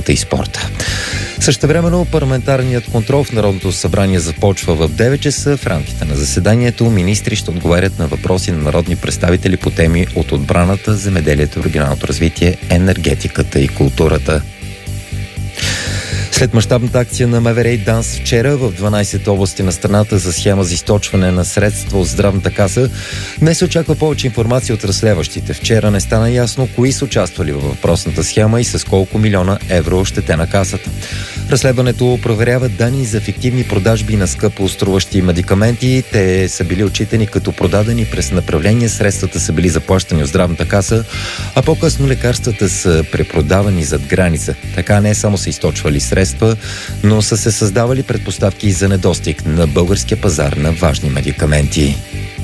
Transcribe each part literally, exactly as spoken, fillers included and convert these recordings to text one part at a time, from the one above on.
културата и спорта. Същевременно парламентарният контрол в Народното събрание започва в девет часа. В рамките на заседанието министри ще отговарят на въпроси на народни представители по теми от отбраната, земеделието, регионалното развитие, енергетиката и културата. След мащабната акция на МВР и ДАНС вчера в дванайсет области на страната за схема за източване на средства от здравната каса, днес се очаква повече информация от разследващите. Вчера не стана ясно кои са участвали във въпросната схема и с колко милиона евро ощетена касата. Разследването проверява данни за фиктивни продажби на скъпо струващи медикаменти. Те са били отчитани като продадени през направление, средствата са били заплащани от здравната каса, а по-късно лекарствата са препродавани зад граница. Така не само са източвали средства, но са се създавали предпоставки за недостиг на българския пазар на важни медикаменти.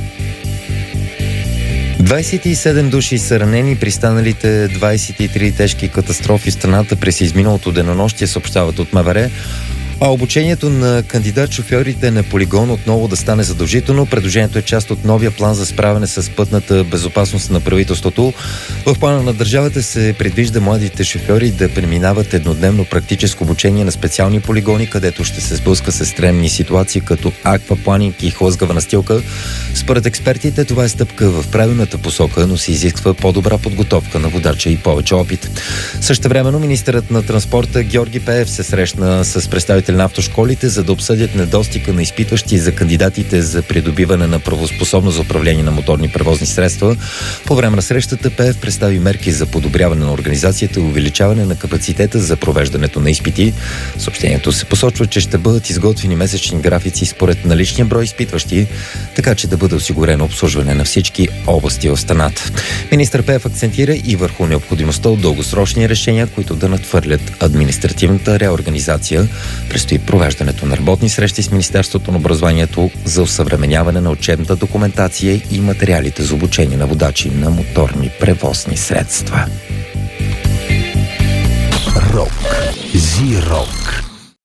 двайсет и седем души са ранени при станалите двайсет и три тежки катастрофи в страната през изминалото денонощие, съобщават от МВР. А обучението на кандидат-шофьорите на полигон отново да стане задължително. Предложението е част от новия план за справяне с пътната безопасност на правителството. В плана на държавата се предвижда младите шофьори да преминават еднодневно практическо обучение на специални полигони, където ще се сблъска с екстремни ситуации като аквапланинг и хлъзгава настилка. Според експертите това е стъпка в правилната посока, но се изисква по-добра подготовка на водача и повече опит. Същевременно министърът на транспорта Георги Пеев се срещна с представители на автошколите, за да обсъдят недостига на изпитващи за кандидатите за придобиване на правоспособност за управление на моторни превозни средства. По време на срещата Пеев представи мерки за подобряване на организацията и увеличаване на капацитета за провеждането на изпити. В съобщението се посочва, че ще бъдат изготвени месечни графици според наличния брой изпитващи, така че да бъде осигурено обслужване на всички области в страната. Министър Пеев акцентира и върху необходимостта от дългосрочни решения, които да надхвърлят административната реорганизация. Предстои провеждането на работни срещи с Министерството на образованието за осъвременяване на учебната документация и материалите за обучение на водачи на моторни превозни средства. Рок. Зи-рок.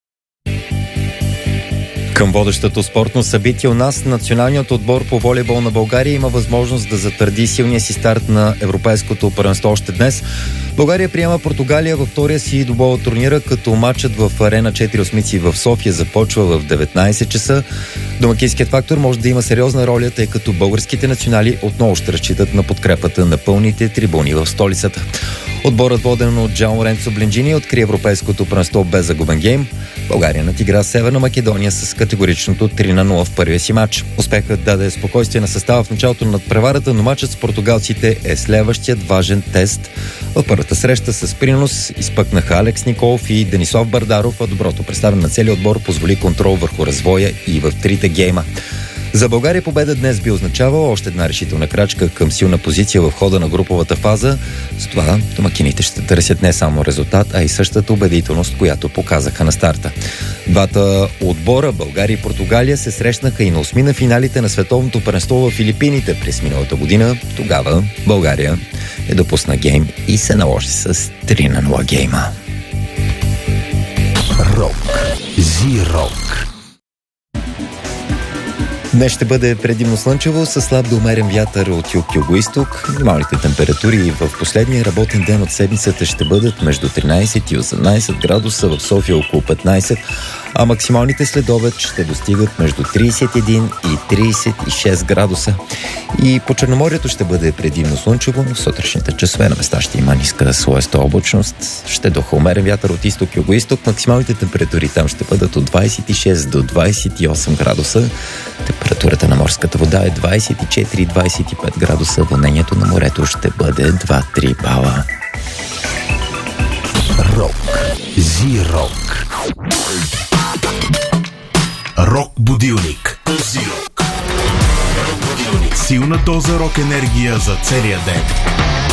Към водещото спортно събитие у нас националният отбор по волейбол на България има възможност да затвърди силния си старт на Европейското първенство още днес. България приема Португалия във втория си двубой от турнира, като матчът в Арена четири осмици в София започва в деветнайсет часа. Домакинският фактор може да има сериозна роля, тъй като българските национали отново ще разчитат на подкрепата на пълните трибуни в столицата. Отборът, воден от Джан Лоренцо Бленджини, откри Европейското първенство без загубен гейм. България надигра Северна Македония с категоричното три на нула в първия си матч. Успехът даде спокойствие на състава в началото на надпреварата, но матчът с португалците е следващият важен тест. В първата среща с принос изпъкнаха Алекс Николов и Денислав Бардаров, а доброто представяне на целия отбор позволи контрол върху развоя и в трите гейма. За България победа днес би означавала още една решителна крачка към силна позиция в хода на груповата фаза. С това домакините ще търсят не само резултат, а и същата убедителност, която показаха на старта. Двата отбора, България и Португалия, се срещнаха и на осми на финалите на световното първенство в Филипините през миналата година. Тогава България е допусна гейм и се наложи с три на нула гейма. Рок. Зи-рок. Днес ще бъде предимно слънчево, със слаб до умерен вятър от юг-юго-исток. Минималните температури в последния работен ден от седмицата ще бъдат между тринайсет и осемнайсет градуса, в София около петнайсет, а максималните след обед ще достигат между трийсет и един и трийсет и шест градуса. И по Черноморието ще бъде предимно слънчево, но в сутрешните часове на места ще има ниска слоеста облачност. Ще духа умерен вятър от изток-юго-исток. Максималните температури там ще бъдат от двайсет и шест до двайсет и осем градуса. Температурата на морската вода е двайсет и четири до двайсет и пет градуса. Вълнението на морето ще бъде два-три бала. Рок. Зи-рок. Рок будилник. Зи-рок. Силна доза рок енергия за целия ден.